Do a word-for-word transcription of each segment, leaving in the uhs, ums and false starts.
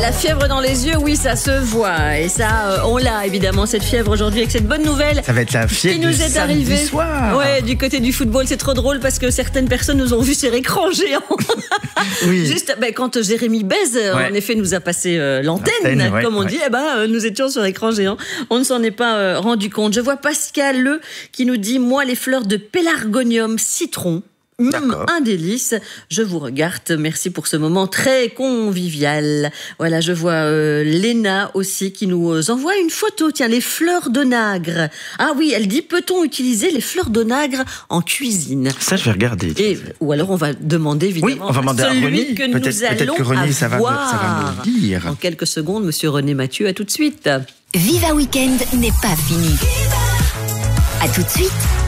la fièvre dans les yeux, oui, ça se voit. Et ça, euh, on l'a évidemment, cette fièvre aujourd'hui, avec cette bonne nouvelle. Ça va être la fièvre qui nous du est samedi arrivée. soir. Ouais, du côté du football, c'est trop drôle parce que certaines personnes nous ont vu sur écran géant. Oui. Juste, ben, quand Jérémy Bez, Ouais. en effet, nous a passé euh, l'antenne, L'antenne, ouais, comme on ouais. dit, eh ben, euh, nous étions sur écran géant. On ne s'en est pas euh, rendu compte. Je vois Pascal Le qui nous dit, moi, les fleurs de pélargonium citron. Mmh, D'accord. un délice. Je vous regarde. Merci pour ce moment très convivial. Voilà, je vois euh, Léna aussi qui nous envoie une photo. Tiens, les fleurs d'onagre. Ah oui, elle dit, peut-on utiliser les fleurs d'onagre en cuisine? Ça, je vais regarder. Et, ou alors on va demander évidemment Oui, on va demander à celui René. que nous Peut-être- peut-être allons que René, ça va me- avoir. ça va me le dire. En quelques secondes, Monsieur René Mathieu, à tout de suite. Viva Weekend n'est pas fini. À tout de suite.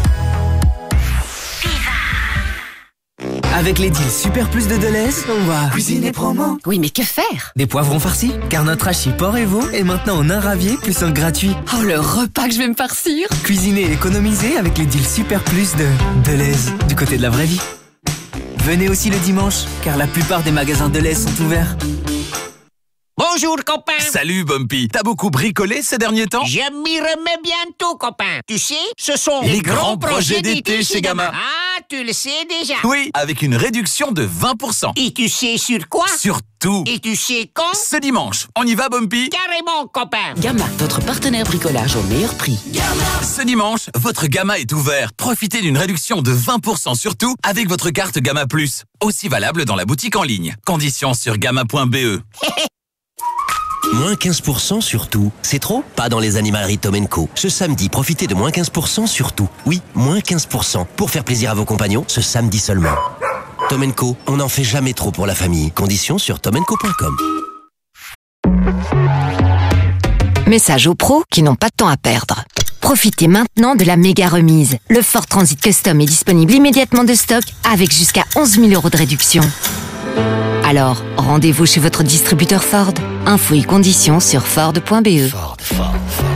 Avec les deals Super Plus de Deleuze, on va cuisiner promo. Oui, mais que faire? Des poivrons farcis, car notre hachis porc et veau est maintenant en un ravier plus un gratuit. Oh, le repas que je vais me farcir. Cuisiner et économiser avec les deals Super Plus de Deleuze, du côté de la vraie vie. Venez aussi le dimanche, car la plupart des magasins Deleuze sont ouverts. Bonjour, copain. Salut Bumpy, t'as beaucoup bricolé ces derniers temps? Je m'y remets bientôt, copain. Tu sais, ce sont Les grands projets d'été chez Gamma. Ah, tu le sais déjà. Oui, avec une réduction de vingt pour cent. Et tu sais sur quoi? Sur tout. Et tu sais quand? Ce dimanche, on y va Bumpy? Carrément, copain. Gamma, votre partenaire bricolage au meilleur prix. Ce dimanche, votre Gamma est ouvert. Profitez d'une réduction de vingt pour cent sur tout avec votre carte Gamma Plus. Aussi valable dans la boutique en ligne. Conditions sur gamma point b e. Moins quinze pour cent sur tout. C'est trop? Pas dans les animaleries Tom Co. Ce samedi, profitez de moins quinze pour cent sur tout. Oui, moins quinze pour cent. Pour faire plaisir à vos compagnons, ce samedi seulement. Tom Co, on n'en fait jamais trop pour la famille. Conditions sur tom co point com. Message aux pros qui n'ont pas de temps à perdre. Profitez maintenant de la méga remise. Le Ford Transit Custom est disponible immédiatement de stock avec jusqu'à onze mille euros de réduction. Alors, rendez-vous chez votre distributeur Ford. Infos et conditions sur ford point b e. Ford, Ford, Ford.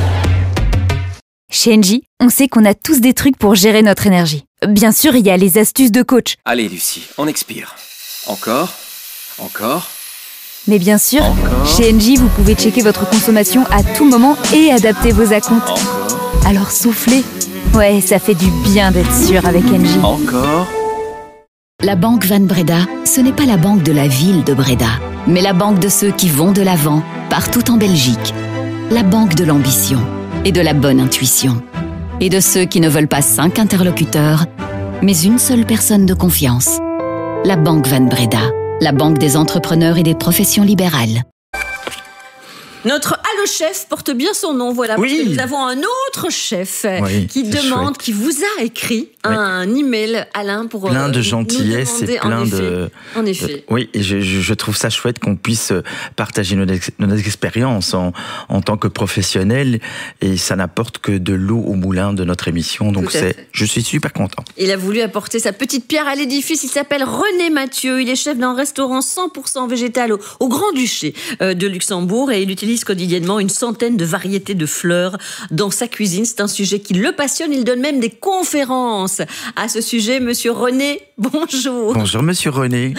Chez Engie, on sait qu'on a tous des trucs pour gérer notre énergie. Bien sûr, il y a les astuces de coach. Allez, Lucie, on expire. Encore. Encore. Mais bien sûr, Encore. chez Engie, vous pouvez checker votre consommation à tout moment et adapter vos acomptes. Encore. Alors soufflez. Ouais, ça fait du bien d'être sûr avec Engie. Encore. La banque Van Breda, ce n'est pas la banque de la ville de Breda, mais la banque de ceux qui vont de l'avant, partout en Belgique. La banque de l'ambition et de la bonne intuition. Et de ceux qui ne veulent pas cinq interlocuteurs, mais une seule personne de confiance. La banque Van Breda, la banque des entrepreneurs et des professions libérales. Notre Allo Chef porte bien son nom, voilà. Oui. Parce que nous avons un autre chef euh, Oui, qui c'est demande, chouette. qui vous a écrit Oui. un email, Alain, pour Plein euh, de nous gentillesse demander, et plein en effet, de... En effet. Oui, et je, je, je trouve ça chouette qu'on puisse partager notre, ex- notre expérience en, en tant que professionnel, et ça n'apporte que de l'eau au moulin de notre émission. Donc Tout à c'est, fait. je suis super content. Il a voulu apporter sa petite pierre à l'édifice. Il s'appelle René Mathieu. Il est chef d'un restaurant cent pour cent végétal au, au Grand-Duché euh, de Luxembourg et il utilise quotidiennement une centaine de variétés de fleurs dans sa cuisine. C'est un sujet qui le passionne. Il donne même des conférences à ce sujet. Monsieur René, bonjour. Bonjour Monsieur René.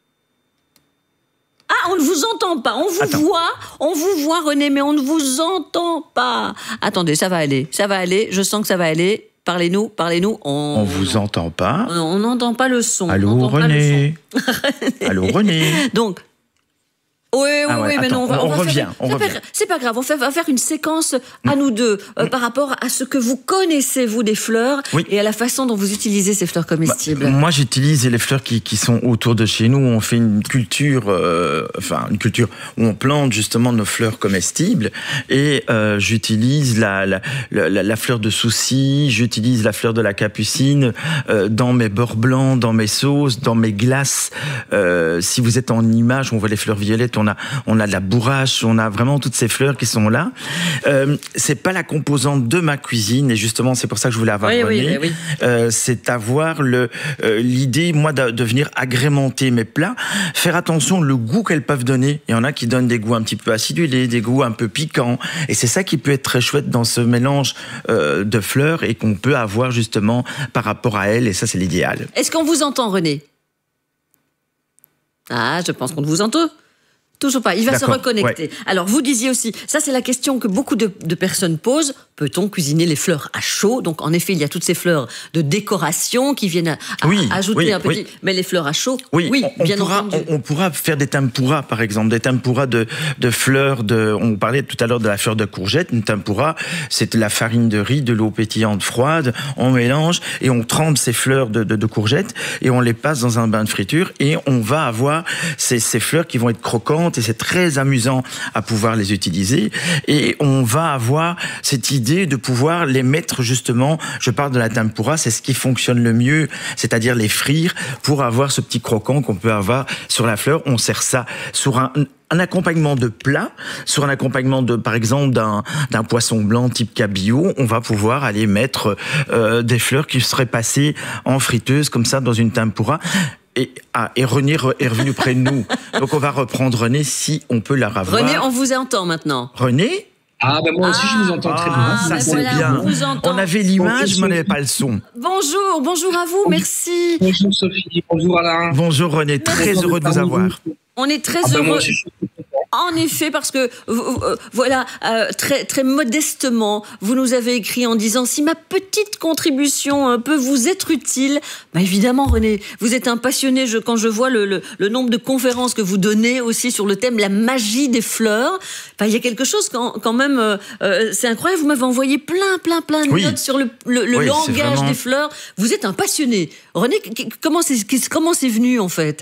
Ah, on ne vous entend pas. On vous Attends. voit, on vous voit René, mais on ne vous entend pas. Attendez, ça va aller, ça va aller. Je sens que ça va aller. Parlez-nous, parlez-nous. On, On vous entend pas. On n'entend pas le son. on Allô n'entend pas le René. Allô René. son. Donc. Oui, oui, Ah ouais, oui, mais attends, non, on, va, on- on va on revient, faire- on c'est pas revient. gra- C'est pas grave, on fait- va faire une séquence à nous deux euh, par rapport à ce que vous connaissez, vous, des fleurs Oui. et à la façon dont vous utilisez ces fleurs comestibles. Bah, moi, j'utilise les fleurs qui, qui sont autour de chez nous. On fait une culture, euh, enfin une culture où on plante justement nos fleurs comestibles. Et euh, j'utilise la, la, la, la fleur de souci, j'utilise la fleur de la capucine euh, dans mes beurres blancs, dans mes sauces, dans mes glaces. Euh, si vous êtes en image, on voit les fleurs violettes, on a, on a de la bourrache, on a vraiment toutes ces fleurs qui sont là. Euh, c'est pas la composante de ma cuisine, et justement, c'est pour ça que je voulais avoir Oui, oui, René. oui, oui. Euh, c'est avoir le euh, l'idée, moi, de, de venir agrémenter mes plats, faire attention le goût qu'elles peuvent donner. Il y en a qui donnent des goûts un petit peu acidulés, des goûts un peu piquants, et c'est ça qui peut être très chouette dans ce mélange euh, de fleurs et qu'on peut avoir justement par rapport à elles, et ça, c'est l'idéal. Est-ce qu'on vous entend, René? Ah, je pense qu'on vous entend. Toujours pas, il va se D'accord, reconnecter. ouais. Alors, vous disiez aussi, ça c'est la question que beaucoup de, de personnes posent, peut-on cuisiner les fleurs à chaud? Donc, en effet, il y a toutes ces fleurs de décoration qui viennent à, à Oui, ajouter oui, un petit... oui. Mais les fleurs à chaud, Oui, oui, on, on bien pourra, entendu. on, on pourra faire des tempuras, par exemple, des tempuras de, de fleurs de... On parlait tout à l'heure de la fleur de courgette. Une tempura, c'est de la farine de riz, de l'eau pétillante froide, on mélange et on trempe ces fleurs de, de, de courgettes et on les passe dans un bain de friture et on va avoir ces, ces fleurs qui vont être croquantes et c'est très amusant à pouvoir les utiliser et on va avoir cette idée de pouvoir les mettre justement, je parle de la tempura, c'est ce qui fonctionne le mieux, c'est-à-dire les frire pour avoir ce petit croquant qu'on peut avoir sur la fleur. On sert ça sur un un accompagnement de plat, sur un accompagnement de, par exemple, d'un, d'un poisson blanc type cabillaud, on va pouvoir aller mettre euh, des fleurs qui seraient passées en friteuse comme ça dans une tempura. Et, ah, et René est revenu près de nous. Donc on va reprendre René si on peut la revoir. René, on vous entend maintenant. René? Ah, ben moi aussi, ah, je vous entends très bien. Ah, ça, ben c'est voilà, bien. On, on avait l'image, mais on n'avait pas le son. Bonjour, bonjour à vous, merci. Bonjour Sophie, bonjour Alain. Bonjour René, très bonjour heureux de vous avoir. On est très ah ben heureux. Moi aussi, je suis En effet, parce que euh, voilà, euh, très très modestement, vous nous avez écrit en disant si ma petite contribution euh, peut vous être utile. Bah évidemment, René, vous êtes un passionné. Je, quand je vois le, le, le nombre de conférences que vous donnez aussi sur le thème la magie des fleurs, bah, il y a quelque chose quand, quand même. Euh, euh, c'est incroyable. Vous m'avez envoyé plein plein plein de oui. notes sur le, le, le oui, langage vraiment... des fleurs. Vous êtes un passionné, René. Comment c'est comment c'est venu en fait?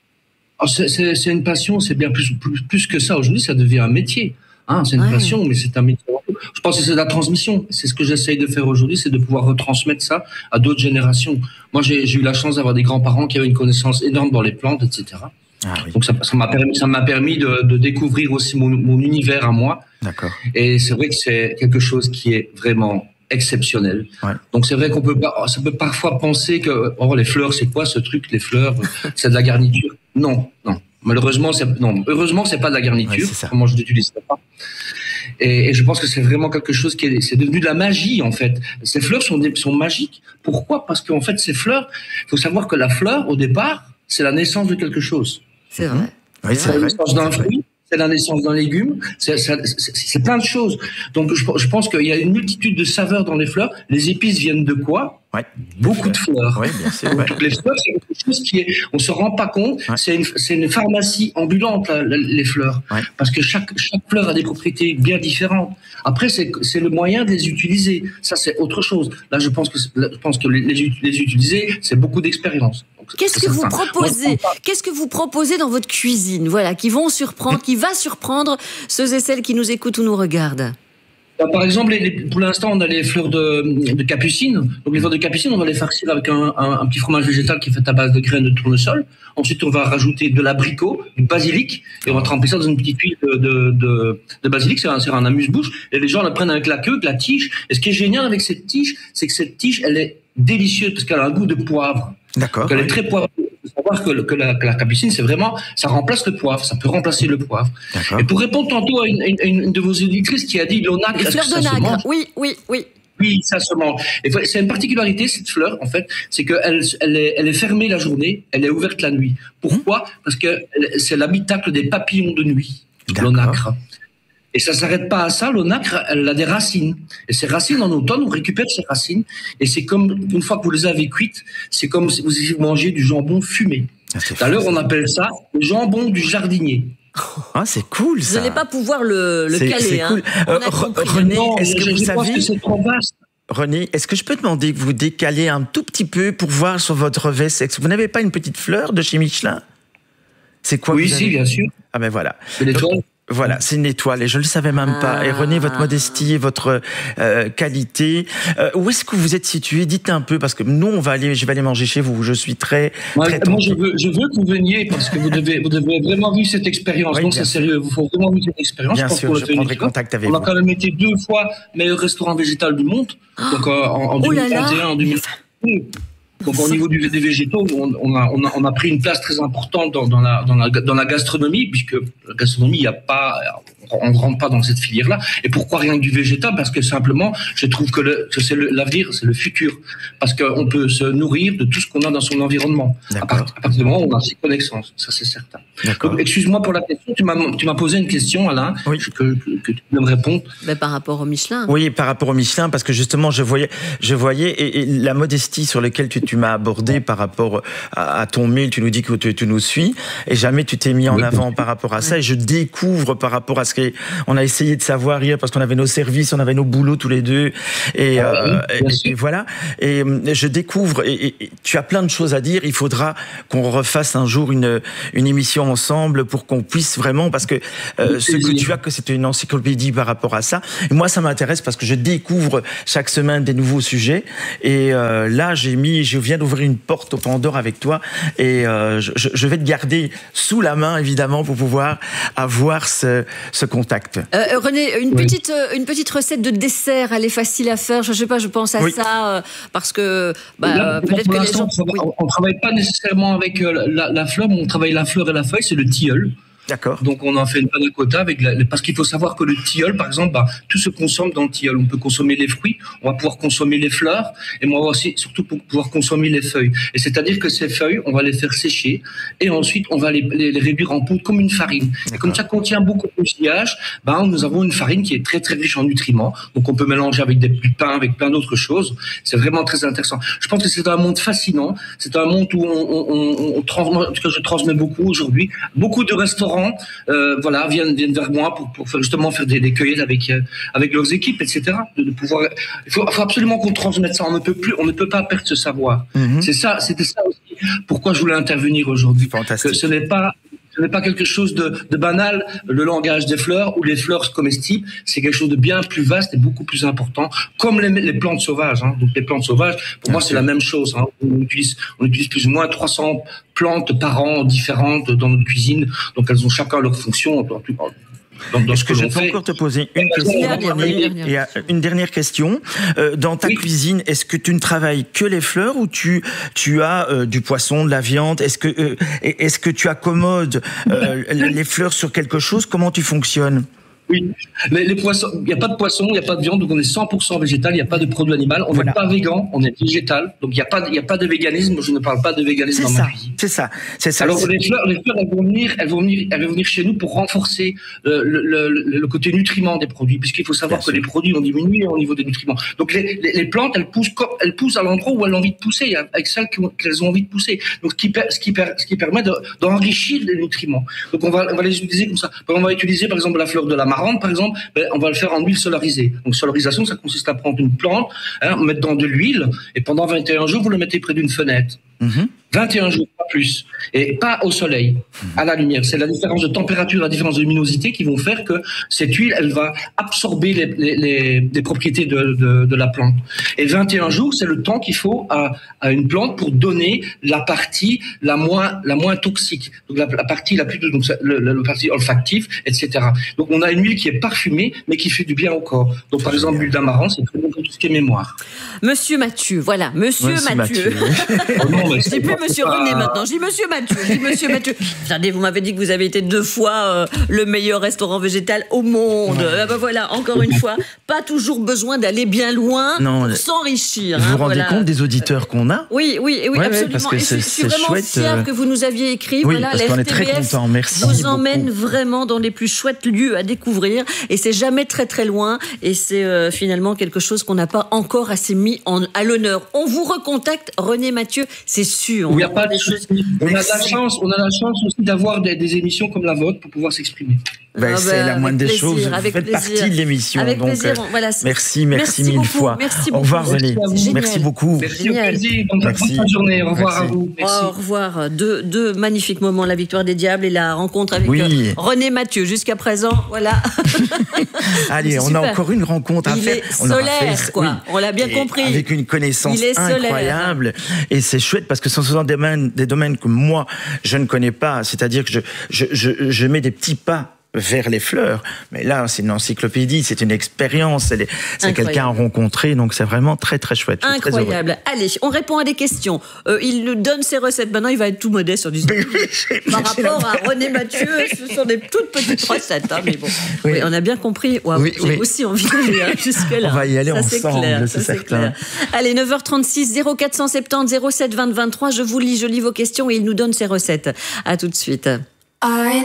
C'est, c'est, c'est une passion, c'est bien plus, plus, plus que ça. Aujourd'hui, ça devient un métier. Hein, c'est une ouais. passion, mais c'est un métier. Je pense que c'est de la transmission. C'est ce que j'essaye de faire aujourd'hui, c'est de pouvoir retransmettre ça à d'autres générations. Moi, j'ai, j'ai eu la chance d'avoir des grands-parents qui avaient une connaissance énorme dans les plantes, et cetera. Ah, oui. Donc, ça, ça m'a permis, ça m'a permis de, de découvrir aussi mon, mon univers à moi. D'accord. Et c'est vrai que c'est quelque chose qui est vraiment exceptionnel. Ouais. Donc c'est vrai qu'on peut pas, ça peut parfois penser que oh les fleurs c'est quoi ce truc, les fleurs c'est de la garniture. Non, non. Malheureusement c'est non. Heureusement c'est pas de la garniture. Ouais, comment je l'utilise pas. Et, et je pense que c'est vraiment quelque chose qui est, c'est devenu de la magie en fait. Ces fleurs sont des, sont magiques. Pourquoi? Parce qu'en fait ces fleurs, il faut savoir que la fleur au départ c'est la naissance de quelque chose. C'est vrai. Mmh. Oui, c'est, c'est la naissance d'un fruit. C'est la naissance d'un légume, c'est, c'est, c'est, c'est plein de choses. Donc je, je pense qu'il y a une multitude de saveurs dans les fleurs. Les épices viennent de quoi? Ouais, beaucoup de fleurs. Ouais, bien sûr, ouais. Donc les fleurs, c'est quelque chose qui est, on se rend pas compte. Ouais. C'est une, c'est une pharmacie ambulante là, les fleurs, ouais. Parce que chaque chaque fleur a des propriétés bien différentes. Après, c'est c'est le moyen de les utiliser. Ça, c'est autre chose. Là, je pense que je pense que les les, les utiliser, c'est beaucoup d'expérience. Donc, Qu'est-ce que vous proposez? Qu'est-ce que vous proposez dans votre cuisine? Voilà, qui vont surprendre, qui va surprendre ceux et celles qui nous écoutent ou nous regardent. Par exemple, les, les, pour l'instant, on a les fleurs de, de capucine. Donc, les fleurs de capucine, on va les farcir avec un, un, un petit fromage végétal qui est fait à base de graines de tournesol. Ensuite, on va rajouter de l'abricot, du basilic, et on va tremper ça dans une petite huile de, de, de, de basilic. C'est un, c'est un amuse-bouche. Et les gens la prennent avec la queue, avec la tige. Et ce qui est génial avec cette tige, c'est que cette tige, elle est délicieuse parce qu'elle a un goût de poivre. D'accord. Donc, elle oui. est très poivreuse. Il faut savoir que, le, que, la, que la capucine, c'est vraiment, ça remplace le poivre, ça peut remplacer le poivre. D'accord. Et pour répondre tantôt à une, une, une de vos éditrices qui a dit l'onagre, les fleurs de nacre, oui, oui, oui. Oui, ça se mange. Et c'est une particularité, cette fleur, en fait, c'est qu'elle elle est, elle est fermée la journée, elle est ouverte la nuit. Pourquoi? Mmh. Parce que c'est l'habitacle des papillons de nuit, l'onagre. Et ça s'arrête pas à ça, l'onagre, elle a des racines. Et ces racines, en automne, on récupère ces racines. Et c'est comme, une fois que vous les avez cuites, c'est comme si vous mangez du jambon fumé. Ah, d'ailleurs, on appelle ça le jambon du jardinier. Ah, c'est cool, ça. Vous n'allez pas pouvoir le, le c'est, caler, c'est cool. hein. Euh, René, est-ce que je, vous je savez... Que c'est trop vaste. René, est-ce que je peux demander que vous décalez un tout petit peu pour voir sur votre veste? Vous n'avez pas une petite fleur de chez Michelin? C'est quoi? Oui, si, bien sûr. Ah ben voilà. C'est l'étoile. Voilà, c'est une étoile et je le savais même ah. pas. Et René, votre modestie et votre euh, qualité, euh, où est-ce que vous êtes situé? Dites un peu, parce que nous, on va aller, je vais aller manger chez vous. Je suis très, moi, très moi je veux, je veux que vous veniez parce que vous devez, vous devez vraiment vivre cette expérience. Oui, non, c'est sérieux. Vous faut vraiment vivre cette expérience. Bien sûr, je prendrai contact avec vous. vous. On a quand même été deux fois meilleur restaurant végétal du monde, donc en, en oh deux mille vingt et un, en deux mille vingt. Donc au niveau du, des végétaux, on, on, a, on, a, on a pris une place très importante dans, dans, la, dans, la, dans la gastronomie, puisque la gastronomie, il n'y a pas, on ne rentre pas dans cette filière-là. Et pourquoi rien que du végétal? Parce que simplement, je trouve que, le, que c'est le, l'avenir, c'est le futur. Parce qu'on peut se nourrir de tout ce qu'on a dans son environnement. À, part, à partir du moment où on a ces connaissances, ça c'est certain. Donc, excuse-moi pour la question, tu m'as, tu m'as posé une question, Alain, oui. que, que, que tu peux me répondre. Ben, par rapport au Michelin. Oui, par rapport au Michelin, parce que justement, je voyais, je voyais et, et la modestie sur laquelle tu, tu m'as abordé par rapport à, à ton mail, tu nous dis que tu, tu nous suis, et jamais tu t'es mis en oui, avant par rapport à ça, et je découvre par rapport à ce qu'on a essayé de savoir hier, parce qu'on avait nos services, on avait nos boulots tous les deux, et, ah, euh, oui, et, et voilà, et je découvre, et, et, et tu as plein de choses à dire, il faudra qu'on refasse un jour une, une émission ensemble pour qu'on puisse vraiment, parce que euh, ce que tu as, que c'était une encyclopédie par rapport à ça, et moi ça m'intéresse parce que je découvre chaque semaine des nouveaux sujets, et euh, là j'ai mis, je viens d'ouvrir une porte au Pandore avec toi, et euh, je, je vais te garder sous la main évidemment pour pouvoir avoir ce, ce contact. Euh, René, une, oui. petite, une petite recette de dessert, elle est facile à faire, je ne sais pas, je pense à oui. ça, euh, parce que bah, là, peut-être que les gens... On ne travaille pas nécessairement avec euh, la, la fleur, mais on travaille la fleur et la feuille, c'est le tilleul. D'accord. Donc on en fait une panna cotta avec la, parce qu'il faut savoir que le tilleul, par exemple, bah, tout se consomme dans le tilleul. On peut consommer les fruits, on va pouvoir consommer les fleurs, et moi aussi, surtout pour pouvoir consommer les feuilles. Et c'est-à-dire que ces feuilles, on va les faire sécher, et ensuite on va les, les, les réduire en poudre comme une farine. Et comme ça contient beaucoup de cousillage, bah, nous avons une farine qui est très très riche en nutriments. Donc on peut mélanger avec des pains, avec plein d'autres choses. C'est vraiment très intéressant. Je pense que c'est un monde fascinant. C'est un monde où on, on, on, on trans, que je transmets beaucoup aujourd'hui. Beaucoup de restaurants Euh, voilà, viennent, viennent vers moi pour, pour faire justement faire des, des cueillettes avec, euh, avec leurs équipes, et cetera. De, de pouvoir, il faut, faut absolument qu'on transmette ça. On ne peut plus, on ne peut pas perdre ce savoir. Mm-hmm. C'est ça, c'était ça aussi. Pourquoi je voulais intervenir aujourd'hui. Fantastique. Que ce n'est pas, ce n'est pas quelque chose de, de banal, le langage des fleurs ou les fleurs comestibles. C'est quelque chose de bien plus vaste et beaucoup plus important, comme les, les plantes sauvages. Hein. Donc les plantes sauvages, pour bien moi, sûr. C'est la même chose. Hein. On utilise, on utilise plus ou moins trois cents plantes par an différentes dans notre cuisine. Donc elles ont chacun leur fonction. Dans, dans, dans Est-ce que, que je peux fait. encore te poser une question dernière, dernière. Et une dernière question. Euh, dans ta oui. cuisine, est-ce que tu ne travailles que les fleurs ou tu, tu as euh, du poisson, de la viande? Est-ce que, euh, est-ce que tu accommodes euh, les fleurs sur quelque chose? Comment tu fonctionnes? Oui, les, les poissons, il n'y a pas de poisson, il n'y a pas de viande, donc on est cent pour cent végétal, il n'y a pas de produit animal, on n'est voilà. pas végan, on est végétal, donc il n'y a pas, il n'y a pas de véganisme, je ne parle pas de véganisme c'est dans ça, ma cuisine. C'est ça, c'est ça. Alors c'est... les fleurs, les fleurs, elles vont venir, elles vont venir, elles vont venir chez nous pour renforcer le, le, le, le côté nutriment des produits, puisqu'il faut savoir Bien que sûr. les produits ont diminué au niveau des nutriments. Donc les, les, les plantes, elles poussent, comme, elles poussent à l'endroit où elles ont envie de pousser, avec celles qu'elles ont envie de pousser. Donc ce qui, ce qui, ce qui permet de, d'enrichir les nutriments. Donc on va, on va les utiliser comme ça. On va utiliser par exemple la fleur de l'amarante, par exemple. Ben, on va le faire en huile solarisée. Donc, solarisation, ça consiste à prendre une plante, hein, mettre dans de l'huile, et pendant vingt et un jours, vous le mettez près d'une fenêtre. Mmh. vingt et un jours, pas plus. Et pas au soleil, à la lumière. C'est la différence de température, la différence de luminosité qui vont faire que cette huile, elle va absorber les, les, les, les propriétés de, de, de la plante. Et vingt et un jours, c'est le temps qu'il faut à, à une plante pour donner la partie la moins, la moins toxique. Donc, la, la partie la plus, donc, le, le, le partie olfactive, et cetera. Donc, on a une huile qui est parfumée, mais qui fait du bien au corps. Donc, par exemple, l'huile d'amarante, c'est très bon pour tout ce qui est mémoire. Monsieur Mathieu, voilà, Monsieur, Monsieur Mathieu. Mathieu. Oh non, mais c'est plus Monsieur pas... René maintenant, je dis Monsieur Mathieu, je dis Monsieur Mathieu. Attendez, vous m'avez dit que vous avez été deux fois euh, le meilleur restaurant végétal au monde. Ouais. Ah ben voilà, encore une fois, pas toujours besoin d'aller bien loin non, pour s'enrichir. Vous hein, vous rendez voilà. compte des auditeurs qu'on a? Oui, oui, oui, ouais, absolument. Parce que et c'est, je suis vraiment chouette, fière euh... que vous nous aviez écrit. Oui, voilà, parce qu'on est très contents. Merci vous emmène beaucoup. Vraiment dans les plus chouettes lieux à découvrir, et c'est jamais très très loin. Et c'est euh, finalement quelque chose qu'on n'a pas encore assez mis en, à l'honneur. On vous recontacte, René Mathieu, c'est sûr. Il n'y a pas de choses. On a la chance, on a la chance aussi d'avoir des, des émissions comme la vôtre pour pouvoir s'exprimer. Ben, ah c'est ben, la moindre des choses. Vous faites plaisir. partie de l'émission. Avec donc, plaisir. Voilà, merci, merci, merci mille beaucoup. fois. Merci au revoir, René. Merci, merci beaucoup. Merci au plaisir. Merci. Bonne journée. Au revoir merci. à vous. Merci. Au revoir. Deux, deux magnifiques moments, la victoire des Diables et la rencontre avec oui. René Mathieu. Jusqu'à présent, voilà. Allez, on super. a encore une rencontre à Il faire. Est on solaire, fait... quoi. Oui. On l'a bien et compris. Avec une connaissance Il est incroyable. Et c'est chouette parce que ce sont des domaines, des domaines que moi, je ne connais pas. C'est-à-dire que je, je, je, je mets des petits pas vers les fleurs. Mais là, c'est une encyclopédie, c'est une expérience, c'est, c'est quelqu'un à rencontrer, donc c'est vraiment très très chouette. Je suis Incroyable. très Allez, on répond à des questions. Euh, il nous donne ses recettes. Maintenant, il va être tout modeste sur du par rapport à René Mathieu, ce sont des toutes petites recettes. Hein, mais bon, oui. Oui, on a bien compris. Wow, oui, j'ai oui. aussi envie d'aller hein, jusque-là. On va y aller ça, ensemble, c'est clair, c'est ça, certain. C'est clair. Allez, neuf heures trente-six, zéro quatre sept zéro, zéro sept vingt, vingt-trois. Je vous lis, je lis vos questions et il nous donne ses recettes. À tout de suite.